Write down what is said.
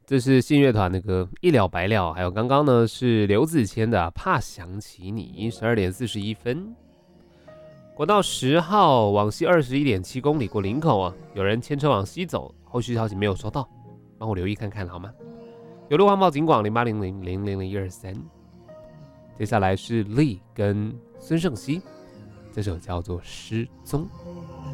这是信乐团的歌《一了百了》，还有刚刚呢是刘子谦的《怕想起你》。12点41分，国道10号往西21.7公里过林口啊，有人牵车往西走，后续消息没有收到，帮我留意看看好吗？有路环保警广0800000123。接下来是 Lee 跟孙盛熙，这首叫做《失踪》。